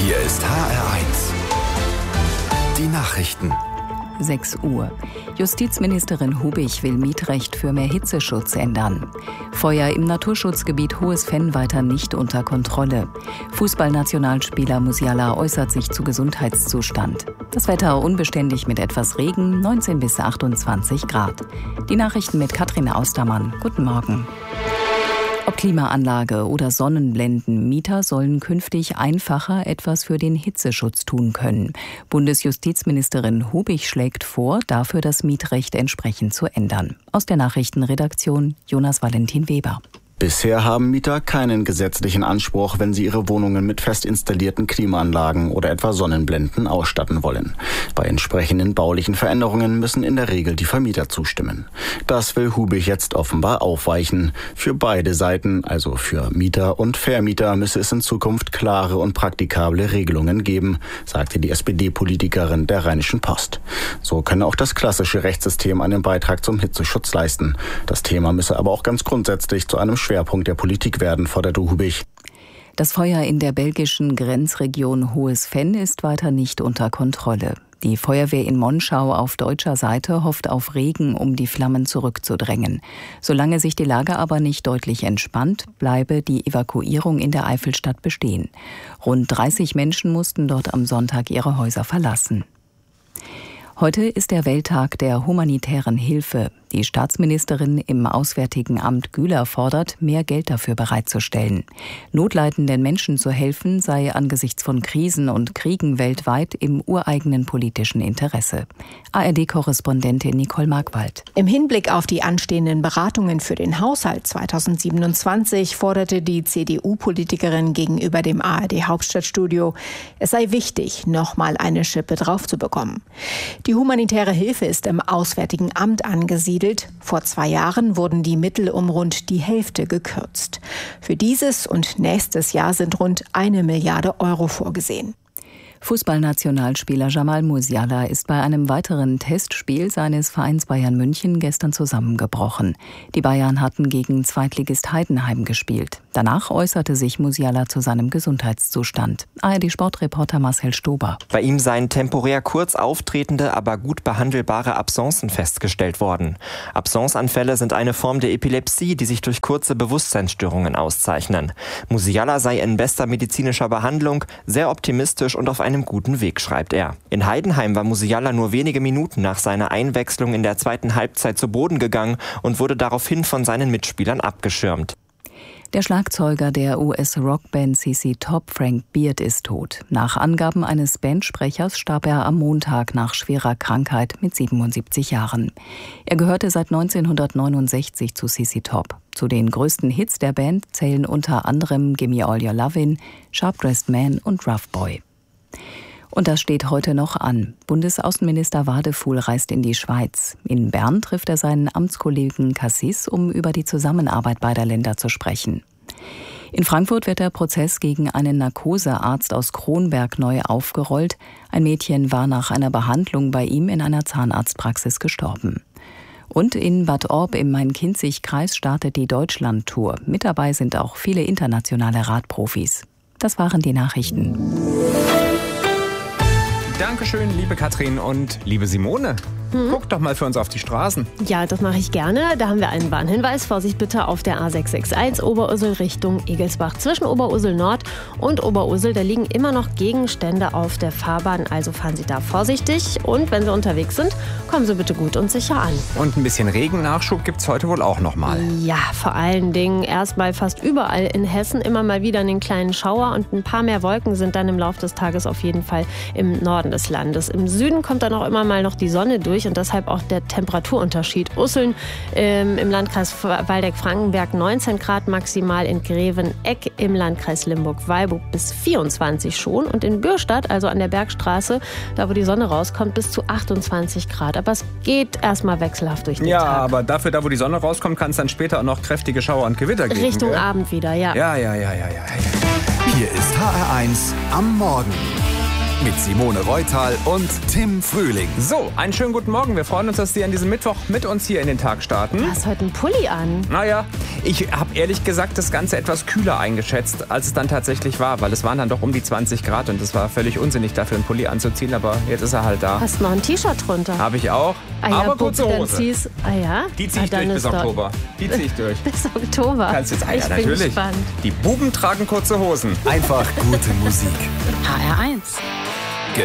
Hier ist HR1. Die Nachrichten. 6 Uhr. Justizministerin Hubig will Mietrecht für mehr Hitzeschutz ändern. Feuer im Naturschutzgebiet Hohes Venn weiter nicht unter Kontrolle. Fußballnationalspieler Musiala äußert sich zu Gesundheitszustand. Das Wetter unbeständig mit etwas Regen, 19 bis 28 Grad. Die Nachrichten mit Katrin Austermann. Guten Morgen. Ob Klimaanlage oder Sonnenblenden, Mieter sollen künftig einfacher etwas für den Hitzeschutz tun können. Bundesjustizministerin Hubig schlägt vor, dafür das Mietrecht entsprechend zu ändern. Aus der Nachrichtenredaktion Jonas Valentin Weber. Bisher haben Mieter keinen gesetzlichen Anspruch, wenn sie ihre Wohnungen mit fest installierten Klimaanlagen oder etwa Sonnenblenden ausstatten wollen. Bei entsprechenden baulichen Veränderungen müssen in der Regel die Vermieter zustimmen. Das will Hubig jetzt offenbar aufweichen. Für beide Seiten, also für Mieter und Vermieter, müsse es in Zukunft klare und praktikable Regelungen geben, sagte die SPD-Politikerin der Rheinischen Post. So könne auch das klassische Rechtssystem einen Beitrag zum Hitzeschutz leisten. Das Thema müsse aber auch ganz grundsätzlich zu einem Schwerpunkt der Politik werden, forderte Hubig. Das Feuer in der belgischen Grenzregion Hohes Venn ist weiter nicht unter Kontrolle. Die Feuerwehr in Monschau auf deutscher Seite hofft auf Regen, um die Flammen zurückzudrängen. Solange sich die Lage aber nicht deutlich entspannt, bleibe die Evakuierung in der Eifelstadt bestehen. Rund 30 Menschen mussten dort am Sonntag ihre Häuser verlassen. Heute ist der Welttag der humanitären Hilfe. Die Staatsministerin im Auswärtigen Amt Güler fordert, mehr Geld dafür bereitzustellen. Notleidenden Menschen zu helfen sei angesichts von Krisen und Kriegen weltweit im ureigenen politischen Interesse. ARD-Korrespondentin Nicole Markwald. Im Hinblick auf die anstehenden Beratungen für den Haushalt 2027 forderte die CDU-Politikerin gegenüber dem ARD-Hauptstadtstudio, es sei wichtig, nochmal eine Schippe drauf zu bekommen. Die humanitäre Hilfe ist im Auswärtigen Amt angesiedelt. Vor 2 Jahren wurden die Mittel um rund die Hälfte gekürzt. Für dieses und nächstes Jahr sind rund 1 Milliarde Euro vorgesehen. Fußballnationalspieler Jamal Musiala ist bei einem weiteren Testspiel seines Vereins Bayern München gestern zusammengebrochen. Die Bayern hatten gegen Zweitligist Heidenheim gespielt. Danach äußerte sich Musiala zu seinem Gesundheitszustand. ARD-Sportreporter Marcel Stober. Bei ihm seien temporär kurz auftretende, aber gut behandelbare Absencen festgestellt worden. Absenceanfälle sind eine Form der Epilepsie, die sich durch kurze Bewusstseinsstörungen auszeichnen. Musiala sei in bester medizinischer Behandlung, sehr optimistisch und auf einem guten Weg, schreibt er. In Heidenheim war Musiala nur wenige Minuten nach seiner Einwechslung in der zweiten Halbzeit zu Boden gegangen und wurde daraufhin von seinen Mitspielern abgeschirmt. Der Schlagzeuger der US-Rockband CC Top, Frank Beard, ist tot. Nach Angaben eines Bandsprechers starb er am Montag nach schwerer Krankheit mit 77 Jahren. Er gehörte seit 1969 zu CC Top. Zu den größten Hits der Band zählen unter anderem Gimme All Your Lovin', Sharp Dressed Man und Rough Boy. Und das steht heute noch an. Bundesaußenminister Wadefuhl reist in die Schweiz. In Bern trifft er seinen Amtskollegen Cassis, um über die Zusammenarbeit beider Länder zu sprechen. In Frankfurt wird der Prozess gegen einen Narkosearzt aus Kronberg neu aufgerollt. Ein Mädchen war nach einer Behandlung bei ihm in einer Zahnarztpraxis gestorben. Und in Bad Orb im Main-Kinzig-Kreis startet die Deutschland-Tour. Mit dabei sind auch viele internationale Radprofis. Das waren die Nachrichten. Dankeschön, liebe Katrin und liebe Simone. Guck doch mal für uns auf die Straßen. Ja, das mache ich gerne. Da haben wir einen Warnhinweis. Vorsicht bitte auf der A661 Oberursel Richtung Egelsbach. Zwischen Oberursel Nord und Oberursel, da liegen immer noch Gegenstände auf der Fahrbahn. Also fahren Sie da vorsichtig. Und wenn Sie unterwegs sind, kommen Sie bitte gut und sicher an. Und ein bisschen Regennachschub gibt es heute wohl auch noch mal. Ja, vor allen Dingen erstmal fast überall in Hessen immer mal wieder einen kleinen Schauer. Und ein paar mehr Wolken sind dann im Laufe des Tages auf jeden Fall im Norden des Landes. Im Süden kommt dann auch immer mal noch die Sonne durch. Und deshalb auch der Temperaturunterschied. Usseln im Landkreis Waldeck-Frankenberg 19 Grad maximal, in Greveneck im Landkreis Limburg-Weilburg bis 24 schon und in Bürstadt, also an der Bergstraße, da wo die Sonne rauskommt, bis zu 28 Grad. Aber es geht erstmal wechselhaft durch den Tag. Ja, aber dafür, da wo die Sonne rauskommt, kann es dann später auch noch kräftige Schauer und Gewitter geben. Richtung Abend wieder, ja. Ja. Hier ist HR1 am Morgen. mit Simone Reutal und Tim Frühling. So, einen schönen guten Morgen. Wir freuen uns, dass Sie an diesem Mittwoch mit uns hier in den Tag starten. Du hast heute einen Pulli an. Naja, ich habe ehrlich gesagt das Ganze etwas kühler eingeschätzt, als es dann tatsächlich war, weil es waren dann doch um die 20 Grad und es war völlig unsinnig, dafür einen Pulli anzuziehen, aber jetzt ist er halt da. Hast noch ein T-Shirt drunter. Habe ich auch, aber kurze Hose. Ja? Die ziehe ich durch bis Oktober. Die ziehe ich durch. Bis Oktober. Kannst jetzt, ich bin natürlich. gespannt. Die Buben tragen kurze Hosen. Einfach gute Musik. HR1.